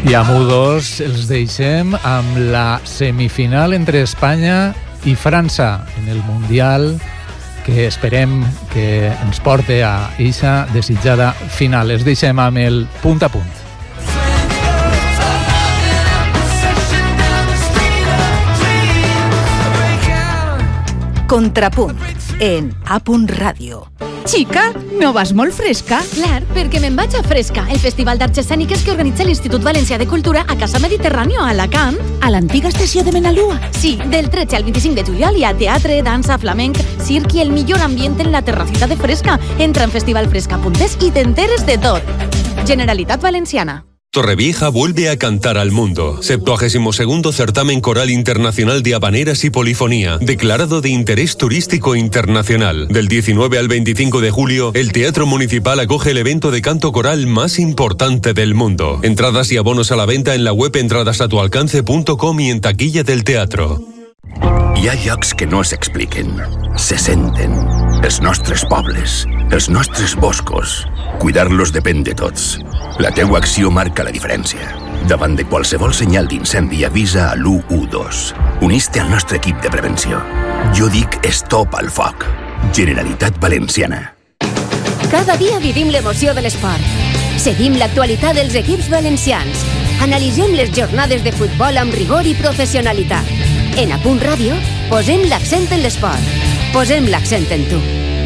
I a mudos els deixem amb la semifinal entre Espanya i França en el Mundial, que esperem que ens porte a eixa desitjada final. Els deixem amb el punt a punt. Contrapunt en A. Ràdio. Xica, no vas molt fresca? Clar, perquè me'n vaig a Fresca, el festival d'arts escèniques que organitza l'Institut Valencià de Cultura a Casa Mediterrània, a Alacant. A l'antiga estació de Benalúa? Sí, del 13 al 25 de juliol hi ha teatre, dansa, flamenc, circ i el millor ambient en la terracita de Fresca. Entra en festivalfresca.es i t'enteres de tot. Generalitat Valenciana. Torrevieja vuelve a cantar al mundo. 72º Certamen Coral Internacional de Habaneras y Polifonía, declarado de interés turístico internacional. Del 19 al 25 de julio, el Teatro Municipal acoge el evento de canto coral más importante del mundo. Entradas y abonos a la venta en la web entradasatualcance.com y en taquilla del teatro. Hi ha llocs que no s'expliquen, se senten. Els nostres pobles, els nostres boscos. Cuidar-los depèn de tots. La teua acció marca la diferència. Davant de qualsevol senyal d'incendi avisa a l'112. Unís-te al nostre equip de prevenció. Jo dic stop al foc. Generalitat Valenciana. Cada dia vivim l'emoció de l'esport. Seguim l'actualitat dels equips valencians. Analitzem les jornades de futbol amb rigor i professionalitat. En A. Ràdio posem l'accent en l'esport. Posem l'accent en tu.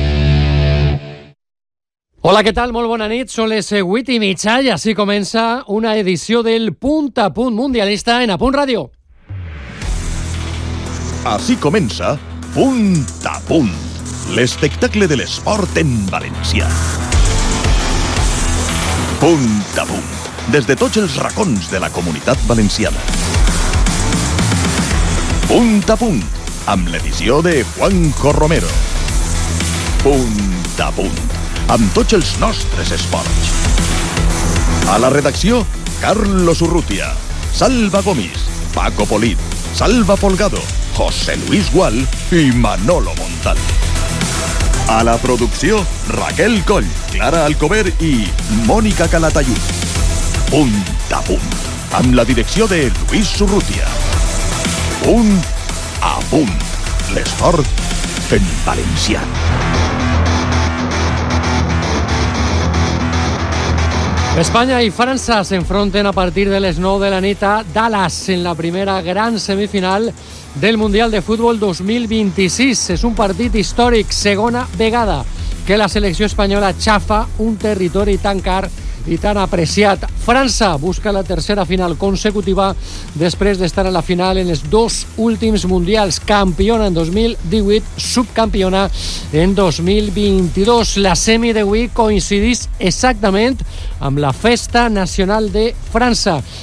Hola, què tal? Molt bona nit. Són les 8:30 i així comença una edició del Punt a Punt mundialista en A. Ràdio. Així comença Punt a Punt, l'espectacle de l'esport en valencià. Punt a Punt, des de tots els racons de la comunitat valenciana. Punt a Punt, amb l'edició de Juanjo Romero. Punt a Punt, amb tots els nostres esports. A la redacció, Carlos Urrutia, Salva Gomis, Paco Polit, Salva Folgado, José Luis Gual i Manolo Montal. A la producció, Raquel Coll, Clara Alcover i Mònica Calatayud. Punt a Punt, amb la direcció de Luis Urrutia. Punt a Punt, l'esport en valencià. Espanya i França s'enfronten a partir de les 9 de la nit a Dallas en la primera gran semifinal del Mundial de Futbol 2026. És un partit històric, segona vegada que la selecció espanyola xafa un territori tan car i tan apreciat. França busca la tercera final consecutiva després d'estar en la final en els dos últims mundials, campiona en 2018, subcampiona en 2022. La semi d'avui coincideix exactament amb la festa nacional de França.